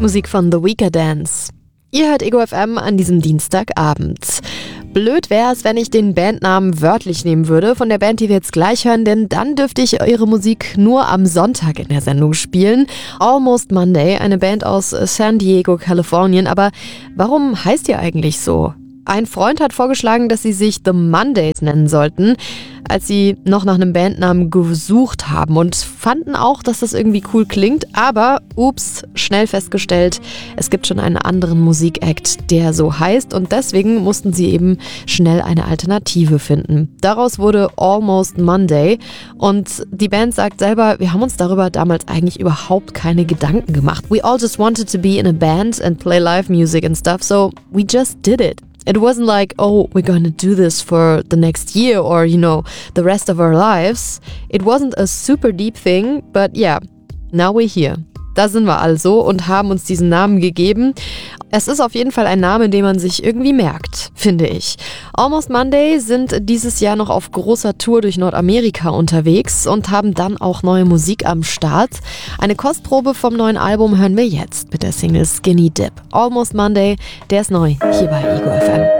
Musik von The Weaker Dance. Ihr hört Ego FM an diesem Dienstagabend. Blöd wäre es, wenn ich den Bandnamen wörtlich nehmen würde von der Band, die wir jetzt gleich hören, denn dann dürfte ich ihre Musik nur am Sonntag in der Sendung spielen. Almost Monday, eine Band aus San Diego, Kalifornien. Aber warum heißt ihr eigentlich so? Ein Freund hat vorgeschlagen, dass sie sich The Mondays nennen sollten, als sie noch nach einem Bandnamen gesucht haben und fanden auch, dass das irgendwie cool klingt, aber schnell festgestellt, es gibt schon einen anderen Musikakt, der so heißt und deswegen mussten sie eben schnell eine Alternative finden. Daraus wurde Almost Monday und die Band sagt selber, wir haben uns darüber damals eigentlich überhaupt keine Gedanken gemacht. We all just wanted to be in a band and play live music and stuff, so we just did it. It wasn't like, oh, we're gonna do this for the next year or, the rest of our lives. It wasn't a super deep thing, but yeah, now we're here. Da sind wir also und haben uns diesen Namen gegeben. Es ist auf jeden Fall ein Name, den man sich irgendwie merkt, finde ich. Almost Monday sind dieses Jahr noch auf großer Tour durch Nordamerika unterwegs und haben dann auch neue Musik am Start. Eine Kostprobe vom neuen Album hören wir jetzt mit der Single Skinny Dip. Almost Monday, der ist neu hier bei Ego FM.